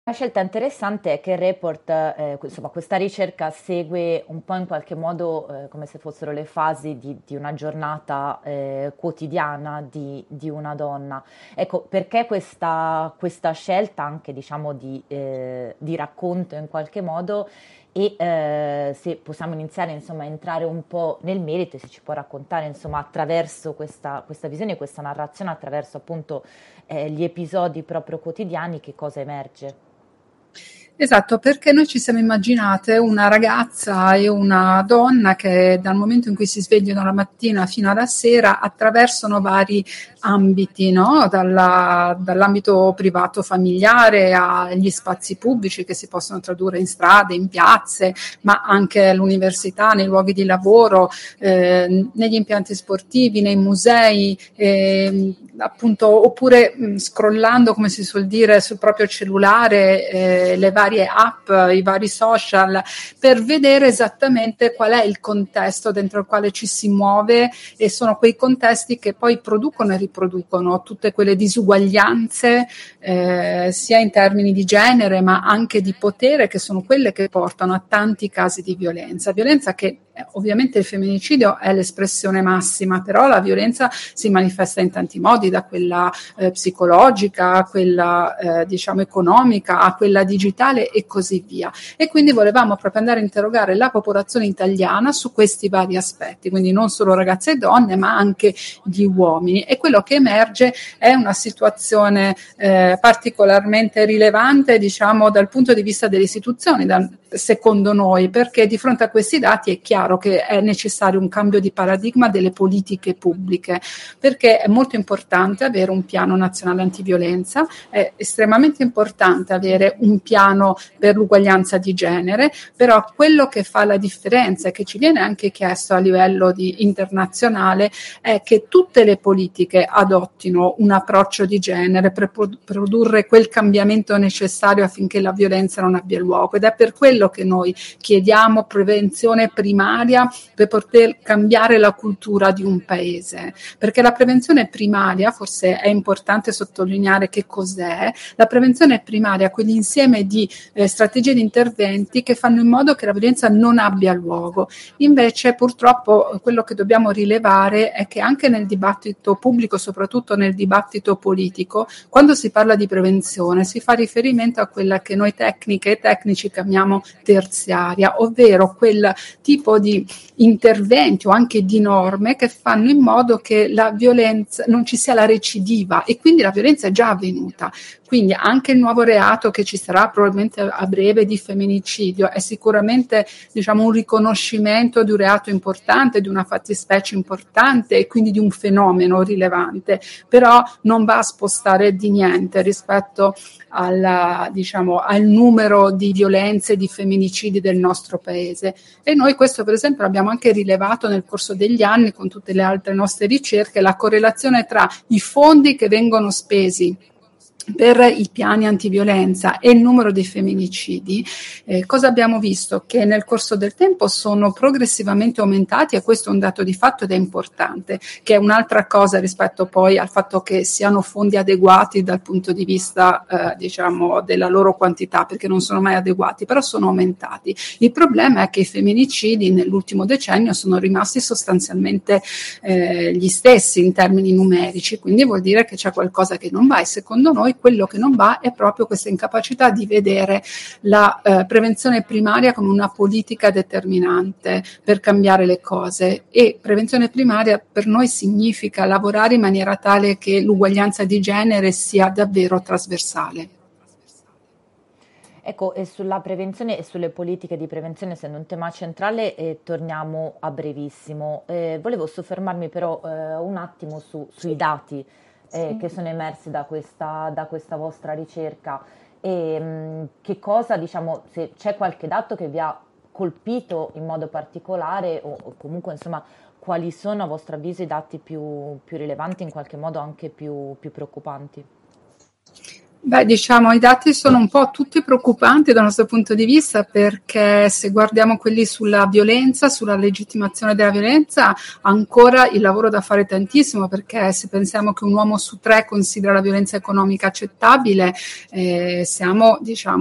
Una scelta interessante è che il report, insomma, questa ricerca segue un po' in qualche modo come se fossero le fasi di una giornata quotidiana di una donna. Ecco, perché questa scelta anche, diciamo, di racconto in qualche modo e se possiamo iniziare, insomma, a entrare un po' nel merito e se ci può raccontare, insomma, attraverso questa visione, questa narrazione, attraverso appunto gli episodi proprio quotidiani, che cosa emerge. Esatto, perché noi ci siamo immaginate una ragazza e una donna che dal momento in cui si svegliano la mattina fino alla sera attraversano vari ambiti, no? Dall'ambito privato familiare agli spazi pubblici che si possono tradurre in strade, in piazze, ma anche all'università, nei luoghi di lavoro, negli impianti sportivi, nei musei, appunto, oppure scrollando, come si suol dire, sul proprio cellulare, le varie app, i vari social, per vedere esattamente qual è il contesto dentro il quale ci si muove, e sono quei contesti che poi producono e riproducono tutte quelle disuguaglianze, sia in termini di genere ma anche di potere, che sono quelle che portano a tanti casi di violenza che ovviamente il femminicidio è l'espressione massima, però la violenza si manifesta in tanti modi, da quella psicologica a quella diciamo economica, a quella digitale e così via. E quindi volevamo proprio andare a interrogare la popolazione italiana su questi vari aspetti, quindi non solo ragazze e donne ma anche gli uomini, e quello che emerge è una situazione particolarmente rilevante, diciamo, dal punto di vista delle istituzioni, secondo noi, perché di fronte a questi dati è chiaro che è necessario un cambio di paradigma delle politiche pubbliche, perché è molto importante avere un piano nazionale antiviolenza, è estremamente importante avere un piano per l'uguaglianza di genere, però quello che fa la differenza e che ci viene anche chiesto a livello internazionale è che tutte le politiche adottino un approccio di genere per produrre quel cambiamento necessario affinché la violenza non abbia luogo, ed è per quello che noi chiediamo prevenzione primaria per poter cambiare la cultura di un paese, perché la prevenzione primaria, forse è importante sottolineare che cos'è, la prevenzione primaria, quell'insieme di strategie di interventi che fanno in modo che la violenza non abbia luogo. Invece purtroppo quello che dobbiamo rilevare è che anche nel dibattito pubblico, soprattutto nel dibattito politico, quando si parla di prevenzione si fa riferimento a quella che noi tecniche e tecnici chiamiamo terziaria, ovvero quel tipo di interventi o anche di norme che fanno in modo che la violenza non ci sia la recidiva, e quindi la violenza è già avvenuta. Quindi anche il nuovo reato che ci sarà probabilmente a breve di femminicidio è sicuramente, diciamo, un riconoscimento di un reato importante, di una fattispecie importante e quindi di un fenomeno rilevante, però non va a spostare di niente rispetto diciamo, al numero di violenze e di femminicidi del nostro paese. E noi questo per esempio l'abbiamo anche rilevato nel corso degli anni con tutte le altre nostre ricerche, la correlazione tra i fondi che vengono spesi per i piani antiviolenza e il numero dei femminicidi. Cosa abbiamo visto? Che nel corso del tempo sono progressivamente aumentati, e questo è un dato di fatto ed è importante, che è un'altra cosa rispetto poi al fatto che siano fondi adeguati dal punto di vista diciamo della loro quantità, perché non sono mai adeguati, però sono aumentati. Il problema è che i femminicidi nell'ultimo decennio sono rimasti sostanzialmente gli stessi in termini numerici, quindi vuol dire che c'è qualcosa che non va, e secondo noi quello che non va è proprio questa incapacità di vedere la prevenzione primaria come una politica determinante per cambiare le cose. E prevenzione primaria per noi significa lavorare in maniera tale che l'uguaglianza di genere sia davvero trasversale. Ecco, e sulla prevenzione e sulle politiche di prevenzione, essendo un tema centrale, torniamo a brevissimo. Volevo soffermarmi però un attimo sui dati che sono emersi da questa vostra ricerca e che cosa, diciamo, se c'è qualche dato che vi ha colpito in modo particolare o comunque, insomma, quali sono a vostro avviso i dati più rilevanti, in qualche modo anche più preoccupanti? Beh, diciamo, i dati sono un po' tutti preoccupanti dal nostro punto di vista, perché se guardiamo quelli sulla violenza, sulla legittimazione della violenza, ancora il lavoro da fare è tantissimo, perché se pensiamo che un uomo su 3 considera la violenza economica accettabile, siamo, diciamo,